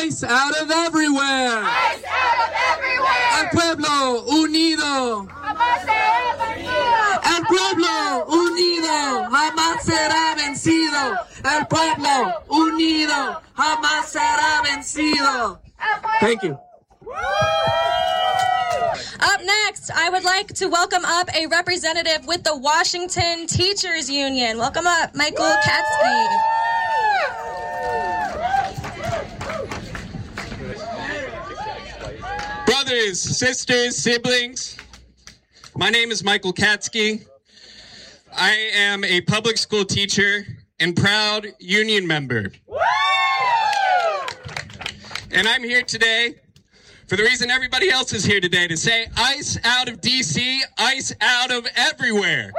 Ice out of everywhere. Ice out of everywhere. El pueblo unido. Jamás será vencido. El pueblo unido jamás será vencido. El pueblo unido jamás será vencido. Thank you. Up next, I would like to welcome up a representative with the Washington Teachers Union. Welcome up, Michael Katsky. Brothers, sisters, siblings, my name is Michael Katsky. I am a public school teacher and proud union member. And I'm here today for the reason everybody else is here today, to say ice out of DC, ice out of everywhere.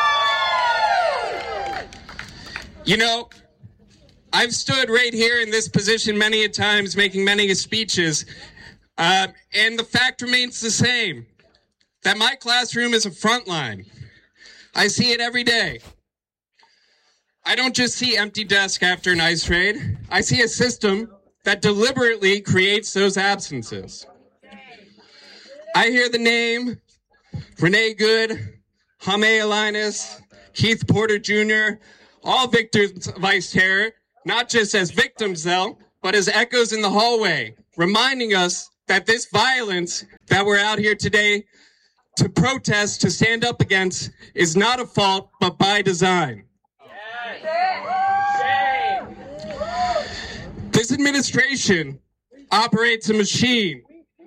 You know, I've stood right here in this position many a times, making many speeches, and the fact remains the same, that my classroom is a front line. I see it every day. I don't just see empty desks after an ice raid. I see a system that deliberately creates those absences. I hear the name Renee Good, Jaime Alinas, Keith Porter Jr., all victims of ICE terror, not just as victims though, but as echoes in the hallway, reminding us that this violence that we're out here today to protest, to stand up against, is not a fault, but by design. This administration operates a machine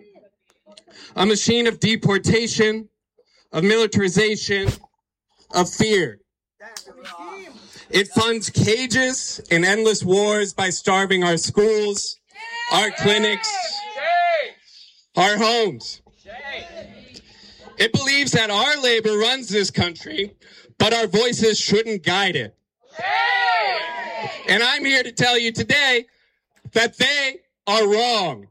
of deportation, of militarization, of fear. It funds cages and endless wars by starving our schools, our clinics, our homes. It believes that our labor runs this country, but our voices shouldn't guide it. And I'm here to tell you today that they are wrong.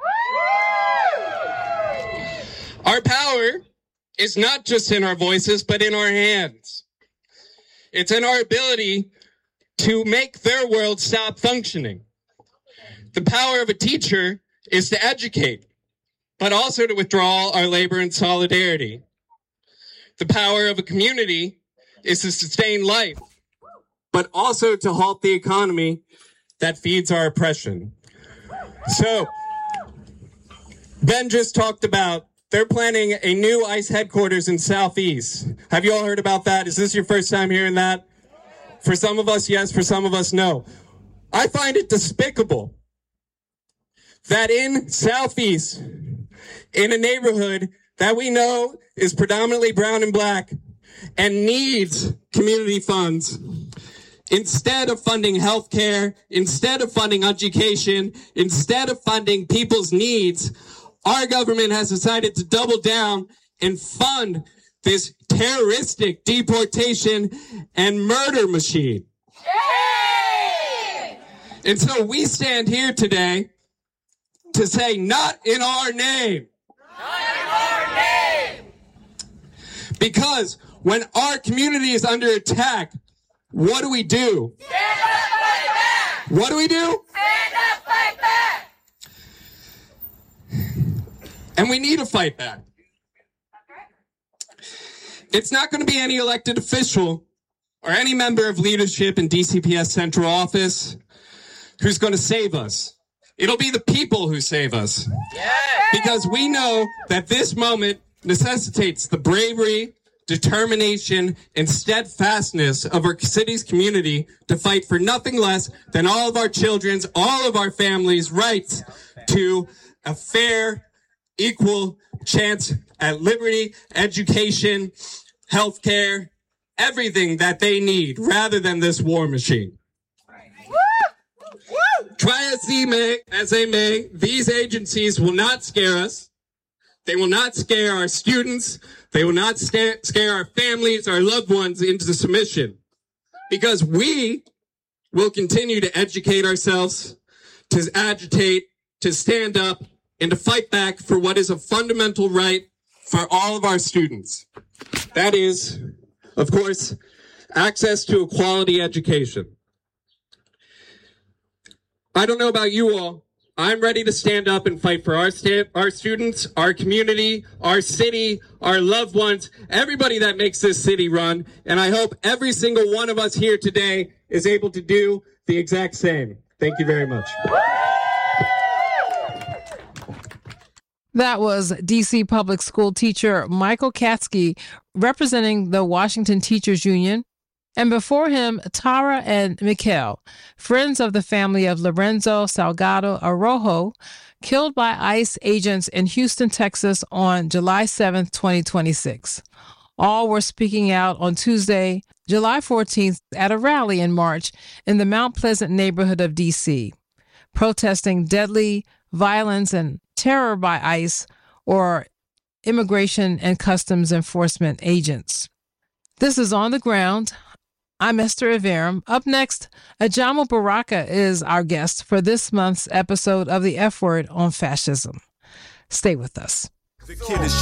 Our power is not just in our voices, but in our hands. It's in our ability to make their world stop functioning. The power of a teacher is to educate, but also to withdraw our labor in solidarity. The power of a community is to sustain life, but also to halt the economy that feeds our oppression. So, Ben just talked about they're planning a new ICE headquarters in Southeast. Have you all heard about that? Is this your first time hearing that? For some of us, yes. For some of us, no. I find it despicable that in Southeast, in a neighborhood that we know is predominantly brown and black and needs community funds, instead of funding healthcare, instead of funding education, instead of funding people's needs, our government has decided to double down and fund this terroristic deportation and murder machine. And so we stand here today to say, not in our name. Not in our name. Because when our community is under attack, what do we do? Stand up, fight back. What do we do? Stand up, fight back. And we need to fight back. It's not going to be any elected official or any member of leadership in DCPS central office who's going to save us. It'll be the people who save us. Yes. Because we know that this moment necessitates the bravery, determination, and steadfastness of our city's community to fight for nothing less than all of our children's, all of our families' rights to a fair, equal chance at liberty, education, healthcare, everything that they need, rather than this war machine. Try as they may, these agencies will not scare us. They will not scare our students. They will not scare our families, our loved ones into submission. Because we will continue to educate ourselves, to agitate, to stand up, and to fight back for what is a fundamental right for all of our students. That is, of course, access to a quality education. I don't know about you all, I'm ready to stand up and fight for our students, our community, our city, our loved ones, everybody that makes this city run. And I hope every single one of us here today is able to do the exact same. Thank you very much. That was DC Public School teacher Michael Katsky representing the Washington Teachers Union. And before him, Tara and Mikhail, friends of the family of Lorenzo Salgado Arrojo, killed by ICE agents in Houston, Texas on July 7th, 2026. All were speaking out on Tuesday, July 14th, at a rally in March in the Mount Pleasant neighborhood of D.C., protesting deadly violence and terror by ICE or Immigration and Customs Enforcement agents. This is On the Ground. I'm Esther Iverum. Up next, Ajamu Baraka is our guest for this month's episode of The F Word on Fascism. Stay with us. The kid is